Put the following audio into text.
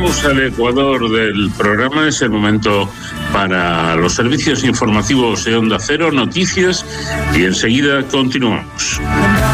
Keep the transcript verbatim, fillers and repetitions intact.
Llegamos al ecuador del programa, es el momento para los servicios informativos de Onda Cero, noticias, y enseguida continuamos.